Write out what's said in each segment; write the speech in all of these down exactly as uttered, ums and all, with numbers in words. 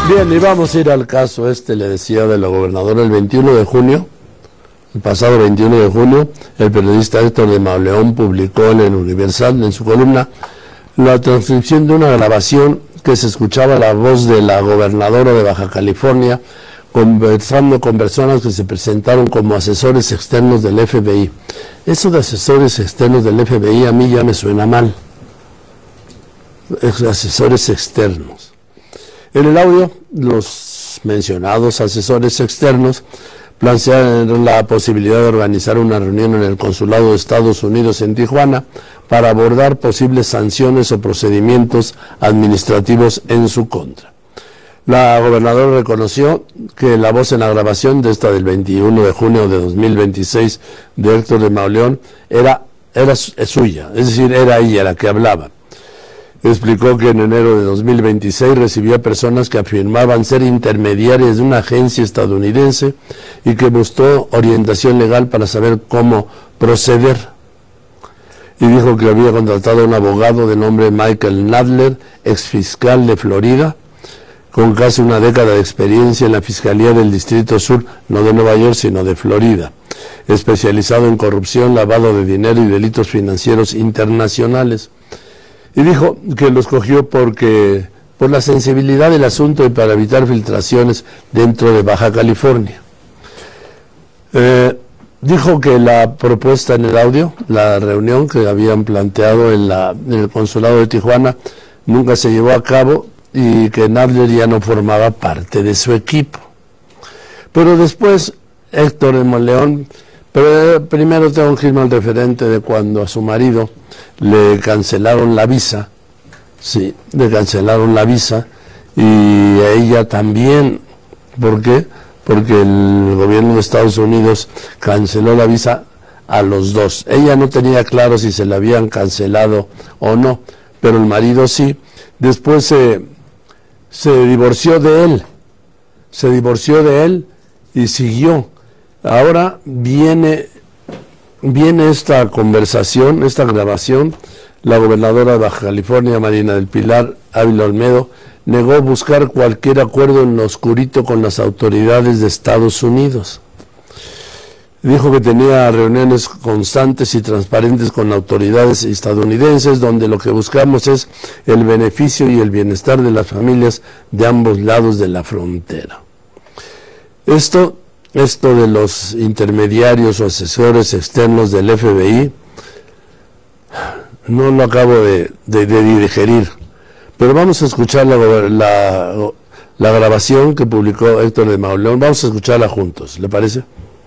Bien, y vamos a ir al caso este, le decía, de la gobernadora. El veintiuno de junio, el pasado veintiuno de junio, el periodista Héctor de Mauleón publicó en el Universal, en su columna, la transcripción de una grabación que se escuchaba la voz de la gobernadora de Baja California conversando con personas que se presentaron como asesores externos del F B I. Eso de asesores externos del F B I a mí ya me suena mal. Asesores externos. En el audio, los mencionados asesores externos plantearon la posibilidad de organizar una reunión en el Consulado de Estados Unidos en Tijuana para abordar posibles sanciones o procedimientos administrativos en su contra. La gobernadora reconoció que la voz en la grabación de esta del veintiuno de junio de dos mil veintiséis de Héctor de Mauleón era, era suya, es decir, era ella la que hablaba. Explicó que en enero de dos mil veintiséis recibió a personas que afirmaban ser intermediarias de una agencia estadounidense y que buscó orientación legal para saber cómo proceder. Y dijo que había contratado a un abogado de nombre Michael Nadler, exfiscal de Florida, con casi una década de experiencia en la Fiscalía del Distrito Sur, no de Nueva York, sino de Florida, especializado en corrupción, lavado de dinero y delitos financieros internacionales. Y dijo que lo escogió porque por la sensibilidad del asunto y para evitar filtraciones dentro de Baja California. Eh, dijo que la propuesta en el audio, la reunión que habían planteado en, la, en el Consulado de Tijuana, nunca se llevó a cabo y que Nadler ya no formaba parte de su equipo. Pero después Héctor de Mauleón, pero primero tengo que irme al referente de cuando a su marido le cancelaron la visa, sí, le cancelaron la visa, y a ella también. ¿Por qué? Porque el gobierno de Estados Unidos canceló la visa a los dos. Ella no tenía claro si se la habían cancelado o no, pero el marido sí. Después se, se divorció de él, se divorció de él y siguió. Ahora viene... Viene esta conversación, esta grabación. La gobernadora de Baja California, Marina del Pilar Ávila Olmedo, negó buscar cualquier acuerdo en lo oscurito con las autoridades de Estados Unidos. Dijo que tenía reuniones constantes y transparentes con autoridades estadounidenses, donde lo que buscamos es el beneficio y el bienestar de las familias de ambos lados de la frontera. Esto Esto de los intermediarios o asesores externos del F B I, no lo acabo de, de, de digerir, pero vamos a escuchar la, la, la grabación que publicó Héctor de Mauleón. Vamos a escucharla juntos, ¿le parece?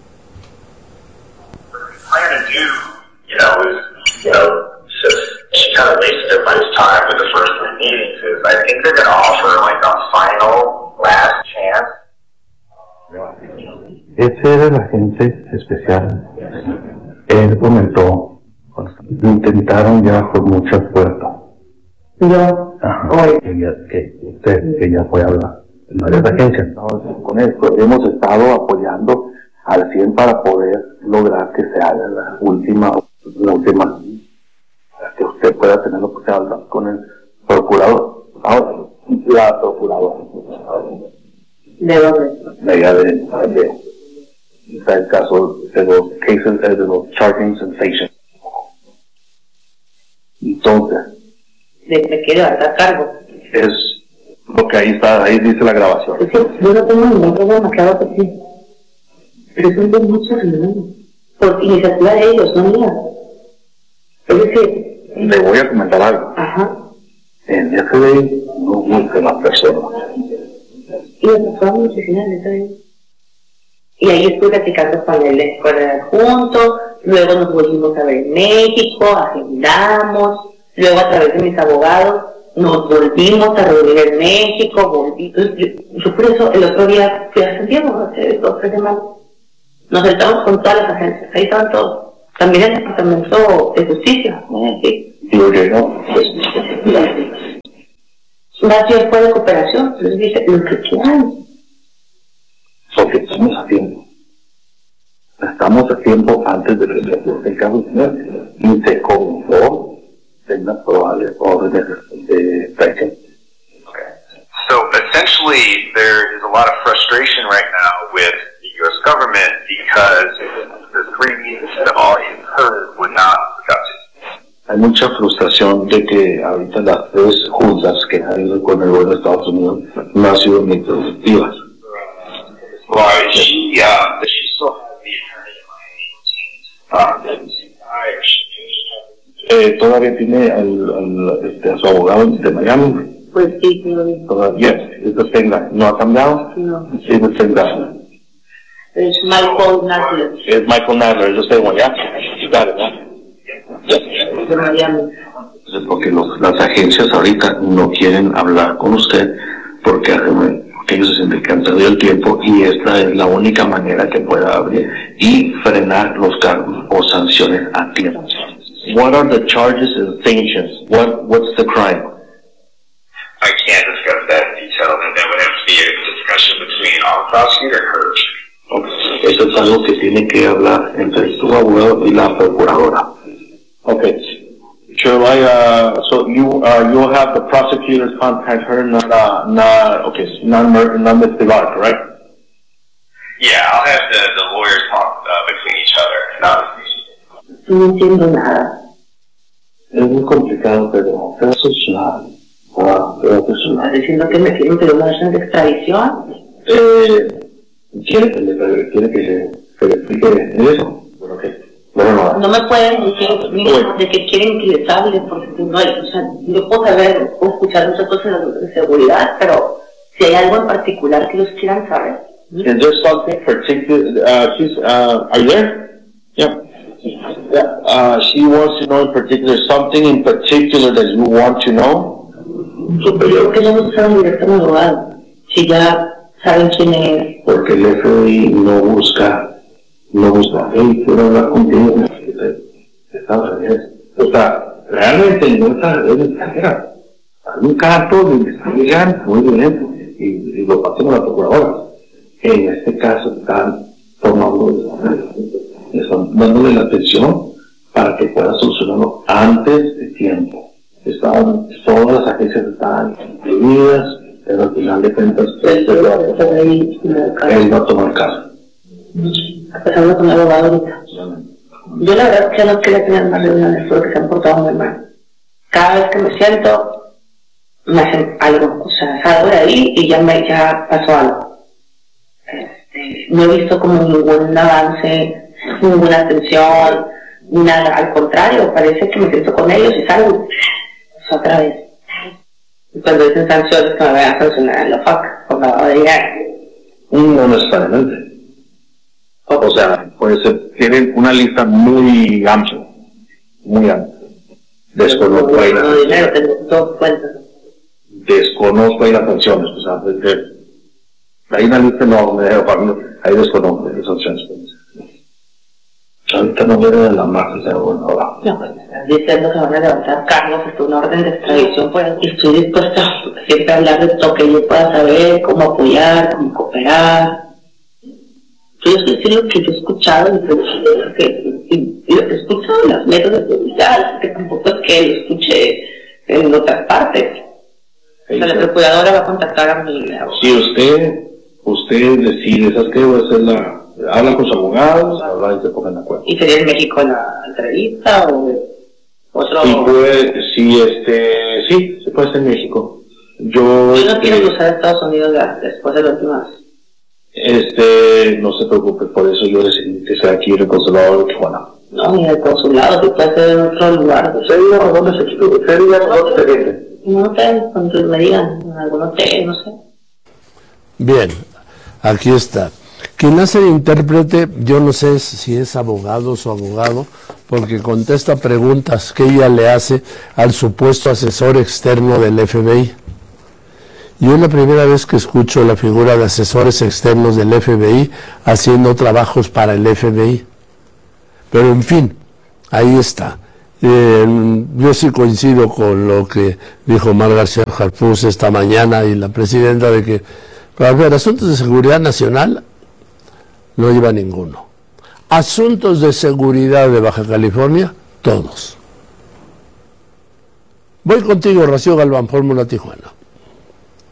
Ese era el agente especial. Él comentó, intentaron ya por muchas puertas. Yo, hoy, que ya, que usted, que ya fue a hablar en varias agencias. Con esto hemos estado apoyando al cien para poder lograr que se haga la última, la última, que usted pueda tener la oportunidad de hablar con el procurador. Ahora, la procuradora. ¿De dónde? De allá de, de está el caso de los cases, de los charging sensations. Entonces, ¿de qué quiere dar cargo? Es lo que ahí está, ahí dice la grabación. Sí, yo no tengo ningún problema, claro que sí. Pero son de muchos reuniones. Por iniciativa de ellos, no mía. Es decir, le voy a comentar algo. Ajá. En F B I no buscan las personas. Y nos fue a mi oficina de F B I. Y ahí estuve platicando con el escuela junto, luego nos volvimos a ver en México, agendamos, luego a través de mis abogados nos volvimos a reunir en México, volví, yo, yo por eso el otro día fui a Santiago, hace dos o tres semanas, nos sentamos con todas las agencias, ahí estaban todos, también el Departamento de Justicia, ¿no? Sí. Yo llego, pues, más bien fue de cooperación, entonces dice, lo que quieran. Lo que estamos haciendo. Estamos a tiempo antes de el caso y se confirmó de una probable orden de traición. So, but essentially, there is a lot of frustration right now with the U S government because the three meetings that all you heard were not productive. Hay mucha frustración de que ahorita las tres juntas que ha habido con el gobierno de Estados Unidos no han sido muy productivas. Well, she, uh, she still has the attorney in Miami retained. Uh, eh, todavía tiene al, al, este, a su abogado de Miami. Pues sí, sí. Todavía, es the same guy. No ha cambiado. No. Es the same guy. Es Michael Nadler. Es Michael Nadler, es the same one, ¿ya? You got it, ¿no? De Miami. Porque los, las agencias ahorita no quieren hablar con usted porque, porque ellos se sienten que han perdido el tiempo y esta es la única manera que pueda abrir y frenar los cargos o sanciones a tiempo. What are the charges and sanctions? What What's the crime? I can't discuss that in detail, and that would have to be a discussion between our prosecutor and her. Okay. Eso es algo que tiene que hablar entre su abogado y la procuradora. Okay. Shall I, uh, so you, uh, you'll have the prosecutors contact her, not, uh, not, okay, not, not Miz Pilar, correct? Yeah, I'll have the, the lawyers talk uh, between each other, not with me. No entiendo nada. Es muy complicado, pero eso es una, uh, pero es una. ¿Estás diciendo que me quieren pedir una orden de extradición? Eh, ¿quiere que le, quiere que le, que le explique eso? Bueno, okay. Bueno, no. No me pueden decir mira, de que quieren que les hable, porque no hay, o sea, yo puedo saber, puedo escuchar muchas cosas de seguridad, pero si hay algo en particular que ellos quieran saber. Is there something particular, uh, she's, uh, are you there? Yeah. Yeah. Uh, she wants to know in particular, something in particular that you want to know? Yo creo que no buscan directo a mi abogado, si ya saben quién es. Porque el F B I no busca no busca, hey, quiero hablar contigo, está bien. O sea, realmente no está, es exagerado. Hay un caso de investigación muy violento y, y lo pasamos a la procuradora. En este caso están tomando, están dándole la atención para que pueda solucionarlo antes de tiempo. Estaban, todas las agencias estaban incluidas, pero al final de cuentas, él va a tomar caso. Empezando con el abogado ahorita. Yo la verdad es que no quería tener más reuniones porque se han portado muy mal. Cada vez que me siento, me hacen algo, o sea, salgo de ahí y ya me ya pasó algo. Este, no he visto como ningún avance, ninguna atención, nada, al contrario, parece que me siento con ellos y salgo pues, otra vez. Y cuando dicen sanciones que me vayan a sancionar en la faca, por lavado de dinero. No necesariamente. O sea, puede ser, tienen una lista muy amplia, muy amplia. Desconozco ahí las dinero, tengo dos cuentas. Desconozco ahí las sanciones, o sea, porque hay una lista enorme, ahí desconozco las sanciones. Ahorita no viene de la marca, sea bueno, ahora. No, pues están diciendo que van a levantar cargos, es una orden de extradición, pues estoy dispuesta a siempre a hablar de todo que yo pueda saber, cómo apoyar, cómo cooperar. Yo estoy diciendo que yo he escuchado y he escuchado en las medios de publicidad, que tampoco es que lo escuché en otras partes. O sea, la procuradora va a contactar a mi abogado. Si usted, usted decide, ¿sabes qué? Va a hacer la, habla con sus abogados, habla y se pongan de acuerdo. ¿Y sería en México la entrevista o otro? Sí, puede, sí, este, sí, se puede hacer en México. Yo, Yo no este, quiero usar Estados Unidos después de la última vez. Este, no se preocupe, por eso yo decidí que sea aquí en el consulado de Tijuana. No, ni el consulado, que puede ser en otro lugar. ¿Usted diga dónde se quiere? ¿Usted diga dónde se quiere? En un hotel, cuando me digan, en algún hotel, no sé. Bien, aquí está. Quien hace de intérprete, yo no sé si es abogado o su abogado, porque contesta preguntas que ella le hace al supuesto asesor externo del F B I. Yo es la primera vez que escucho la figura de asesores externos del F B I haciendo trabajos para el F B I. Pero en fin, ahí está. Eh, yo sí coincido con lo que dijo Mar García Harfuch esta mañana y la presidenta de que, para ver, asuntos de seguridad nacional no lleva ninguno. Asuntos de seguridad de Baja California, todos. Voy contigo, Rocío Galván, Fórmula Tijuana.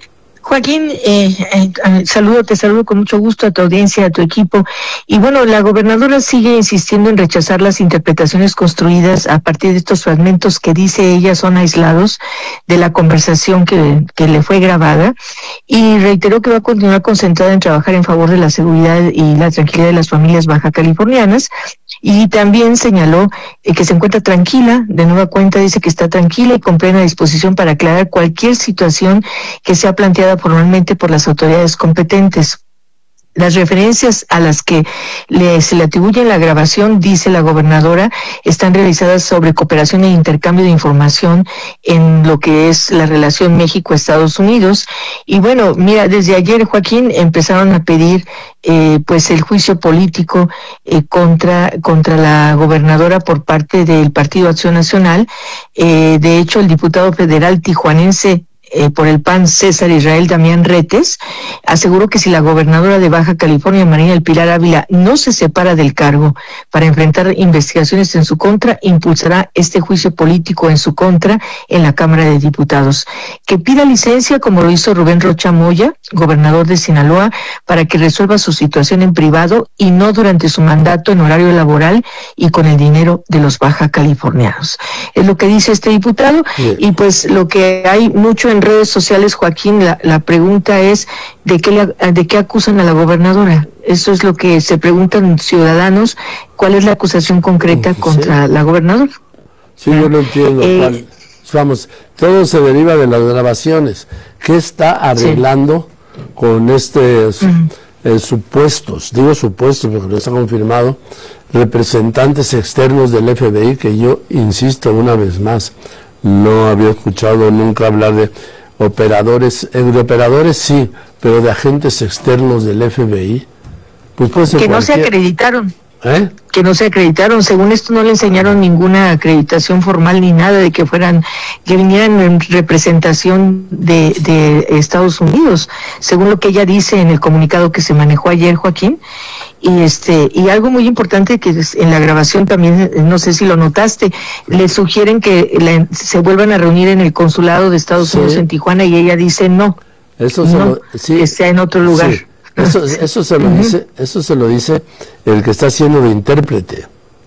Joaquín, eh, eh, saludo, te saludo con mucho gusto a tu audiencia, a tu equipo. Y bueno, la gobernadora sigue insistiendo en rechazar las interpretaciones construidas a partir de estos fragmentos que dice ella son aislados de la conversación que, que le fue grabada, y reiteró que va a continuar concentrada en trabajar en favor de la seguridad y la tranquilidad de las familias baja californianas. Y también señaló eh, que se encuentra tranquila, de nueva cuenta dice que está tranquila y con plena disposición para aclarar cualquier situación que sea planteada formalmente por las autoridades competentes. Las referencias a las que le, se le atribuye la grabación, dice la gobernadora, están realizadas sobre cooperación e intercambio de información en lo que es la relación México-Estados Unidos. Y bueno, mira, desde ayer, Joaquín, empezaron a pedir eh, pues el juicio político eh, contra contra la gobernadora por parte del Partido Acción Nacional. Eh, de hecho, el diputado federal tijuanense Eh, por el P A N, César Israel Damián Retes, aseguró que si la gobernadora de Baja California, Marina del Pilar Ávila, no se separa del cargo para enfrentar investigaciones en su contra, impulsará este juicio político en su contra en la Cámara de Diputados. Que pida licencia, como lo hizo Rubén Rocha Moya, gobernador de Sinaloa, para que resuelva su situación en privado y no durante su mandato en horario laboral y con el dinero de los baja californianos. Es lo que dice este diputado. Bien. Y pues lo que hay mucho en redes sociales, Joaquín, la, la pregunta es ¿de qué, le, de qué acusan a la gobernadora? Eso es lo que se preguntan ciudadanos, ¿cuál es la acusación concreta sí. contra la gobernadora? Sí, yo no entiendo. Eh, cuál, vamos, todo se deriva de las grabaciones. ¿Qué está arreglando sí. con estos uh-huh. eh, supuestos, digo supuestos porque no está confirmado, representantes externos del F B I, que yo insisto una vez más, no había escuchado nunca hablar de operadores, de operadores sí, pero de agentes externos del F B I, pues puede ser que cualquier... no se acreditaron. ¿Eh? Que no se acreditaron, según esto no le enseñaron ninguna acreditación formal ni nada de que fueran, que vinieran en representación de, de Estados Unidos, según lo que ella dice en el comunicado que se manejó ayer, Joaquín. Y este, y algo muy importante que en la grabación también, no sé si lo notaste, le sugieren que la, se vuelvan a reunir en el consulado de Estados sí. Unidos en Tijuana, y ella dice no, eso no, lo, sí, que sea en otro lugar. Sí. Eso, eso se lo uh-huh. dice, eso se lo dice el que está haciendo de intérprete.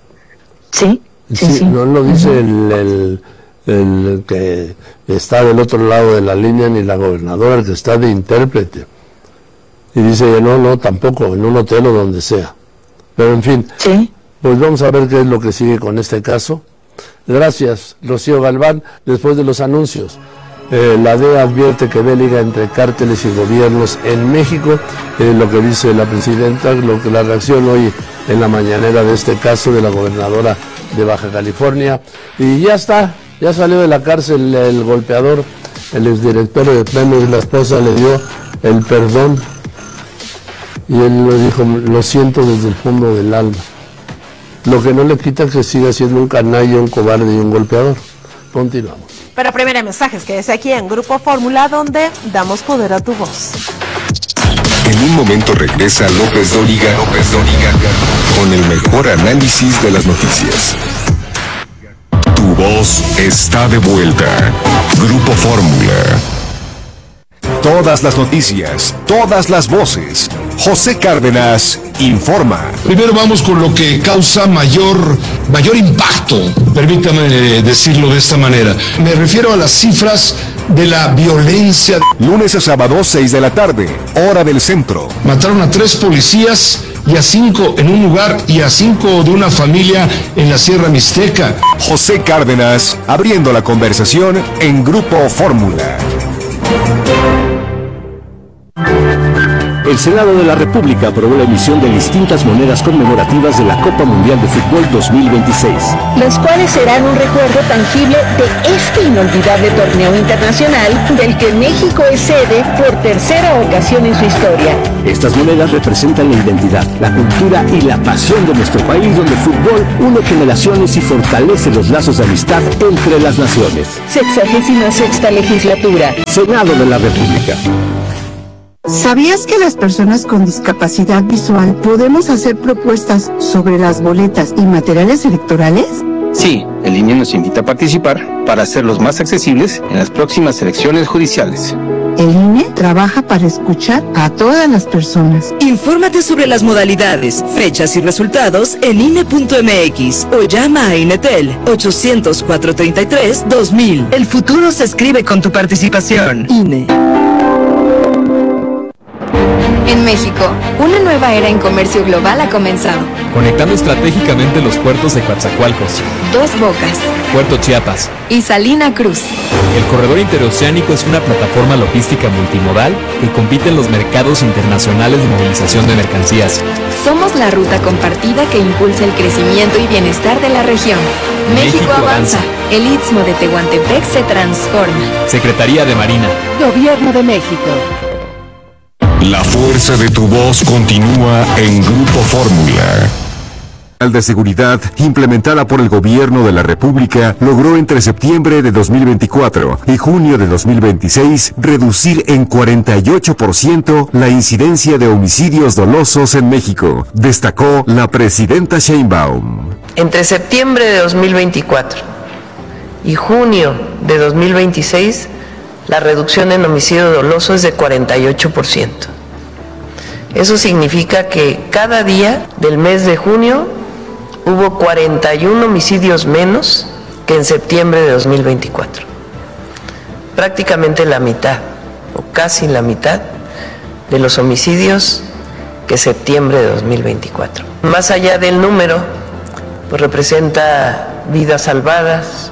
Sí, sí, sí, sí. No lo dice uh-huh. el, el, el que está del otro lado de la línea, ni la gobernadora, el que está de intérprete. Y dice, no, no, tampoco, en un hotel o donde sea. Pero en fin, sí. pues vamos a ver qué es lo que sigue con este caso. Gracias, Rocío Galván. Después de los anuncios. Eh, la D E A advierte que ve liga entre cárteles y gobiernos en México, eh, lo que dice la presidenta, lo que la reacción hoy en la mañanera de este caso de la gobernadora de Baja California. Y ya está, ya salió de la cárcel el golpeador, el exdirector de Pemex, la esposa le dio el perdón y él le dijo, lo siento desde el fondo del alma. Lo que no le quita que siga siendo un canalla, un cobarde y un golpeador. Continuamos. Pero primero mensajes, quédese aquí en Grupo Fórmula, donde damos poder a tu voz. En un momento regresa López Dóriga, López Dóriga, con el mejor análisis de las noticias. Tu voz está de vuelta. Grupo Fórmula. Todas las noticias, todas las voces. José Cárdenas informa. Primero vamos con lo que causa mayor, mayor impacto, permítame decirlo de esta manera. Me refiero a las cifras de la violencia. Lunes a sábado, seis de la tarde, hora del centro. Mataron a tres policías y a cinco en un lugar y a cinco de una familia en la Sierra Mixteca. José Cárdenas, abriendo la conversación en Grupo Fórmula. El Senado de la República aprobó la emisión de distintas monedas conmemorativas de la Copa Mundial de Fútbol dos mil veintiséis. Las cuales serán un recuerdo tangible de este inolvidable torneo internacional del que México es sede por tercera ocasión en su historia. Estas monedas representan la identidad, la cultura y la pasión de nuestro país, donde el fútbol une generaciones y fortalece los lazos de amistad entre las naciones. Sexagésima sexta legislatura. Senado de la República. ¿Sabías que las personas con discapacidad visual podemos hacer propuestas sobre las boletas y materiales electorales? Sí, el I N E nos invita a participar para hacerlos más accesibles en las próximas elecciones judiciales. El I N E trabaja para escuchar a todas las personas. Infórmate sobre las modalidades, fechas y resultados en I N E punto M X o llama a Inetel ochocientos, cuatrocientos treinta y tres, dos mil. El futuro se escribe con tu participación. I N E. En México, una nueva era en comercio global ha comenzado. Conectando estratégicamente los puertos de Coatzacoalcos, Dos Bocas Puerto Chiapas y Salina Cruz. El corredor interoceánico es una plataforma logística multimodal que compite en los mercados internacionales de movilización de mercancías. Somos la ruta compartida que impulsa el crecimiento y bienestar de la región. México, México avanza. avanza. El Istmo de Tehuantepec se transforma. Secretaría de Marina. Gobierno de México. La fuerza de tu voz continúa en Grupo Fórmula. De seguridad implementada por el Gobierno de la República logró entre septiembre de dos mil veinticuatro y junio de dos mil veintiséis reducir en cuarenta y ocho por ciento la incidencia de homicidios dolosos en México, destacó la presidenta Sheinbaum. Entre septiembre de dos mil veinticuatro y junio de dos mil veintiséis, la reducción en homicidio doloso es de cuarenta y ocho por ciento. Eso significa que cada día del mes de junio hubo cuarenta y uno homicidios menos que en septiembre de dos mil veinticuatro. Prácticamente la mitad, o casi la mitad, de los homicidios que septiembre de dos mil veinticuatro. Más allá del número, pues representa vidas salvadas.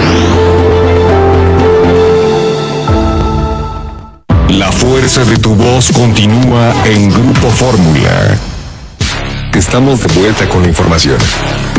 La fuerza de tu voz continúa en Grupo Fórmula. Estamos de vuelta con la información.